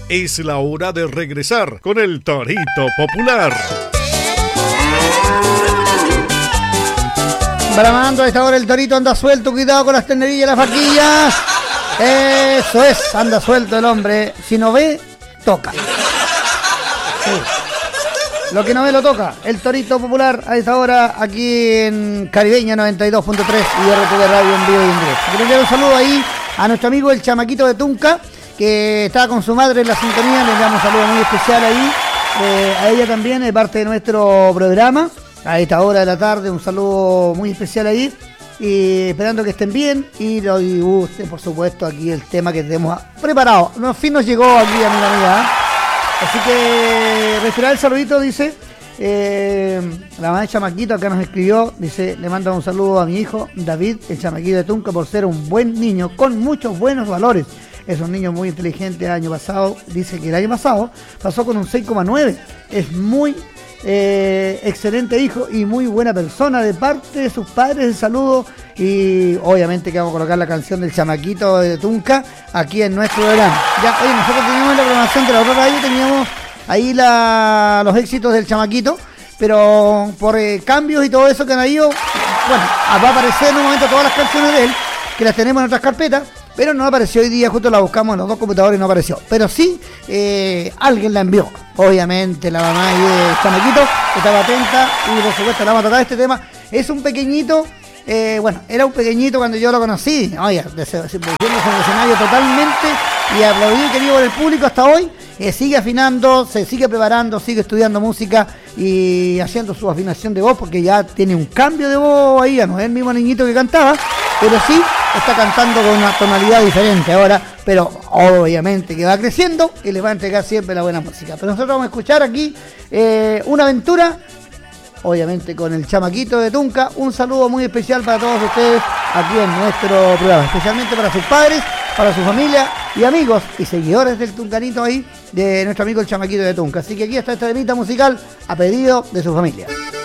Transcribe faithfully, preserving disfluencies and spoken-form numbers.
Es la hora de regresar con el Torito Popular. Bramando a esta hora el torito anda suelto, cuidado con las ternerillas y las vaquillas. Eso es, anda suelto el hombre. Si no ve, toca. Sí. Lo que no ve lo toca. El Torito Popular a esta hora aquí en Caribeña noventa y dos punto tres y R T V Radio en vivo y en directo. Quiero enviar un saludo ahí a nuestro amigo el Chamaquito de Tunca, que está con su madre en la sintonía. Le damos un saludo muy especial ahí, eh, a ella también, de parte de nuestro programa. A esta hora de la tarde, un saludo muy especial ahí. Y esperando que estén bien y les guste, por supuesto, aquí el tema que tenemos preparado. Al fin nos llegó aquí, amiga mía, ¿eh? Así que reiterar el saludito, dice eh, la mamá de Chamaquito acá nos escribió, dice, le manda un saludo a mi hijo David, el Chamaquito de Tunca, por ser un buen niño con muchos buenos valores. Es un niño muy inteligente. El año pasado, dice que el año pasado pasó con un seis coma nueve. Es muy eh, excelente hijo y muy buena persona. De parte de sus padres, el saludo. Y obviamente que vamos a colocar la canción del Chamaquito de Tunca aquí en nuestro programa. Ya, oye, nosotros teníamos la programación de la otra radio, teníamos ahí la, los éxitos del Chamaquito, pero por eh, cambios y todo eso que han ido, bueno, va a aparecer en un momento todas las canciones de él, que las tenemos en otras carpetas, pero no apareció hoy día, justo la buscamos en los dos computadores y no apareció. Pero sí, eh, alguien la envió. Obviamente la mamá ahí de Chamaquito estaba atenta y por supuesto la vamos a tratar este tema. Es un pequeñito, eh, bueno, era un pequeñito cuando yo lo conocí, oye, desempeñándose en el escenario totalmente y aplaudido y querido por el público hasta hoy. Eh, sigue afinando, se sigue preparando, sigue estudiando música y haciendo su afinación de voz, porque ya tiene un cambio de voz ahí, ya no es el mismo niñito que cantaba, pero sí está cantando con una tonalidad diferente ahora, pero obviamente que va creciendo y les va a entregar siempre la buena música. Pero nosotros vamos a escuchar aquí eh, una aventura, obviamente con el Chamaquito de Tunca. Un saludo muy especial para todos ustedes aquí en nuestro programa, especialmente para sus padres, para su familia y amigos y seguidores del Tuncanito ahí, de nuestro amigo el Chamaquito de Tunca. Así que aquí está esta temita musical a pedido de su familia.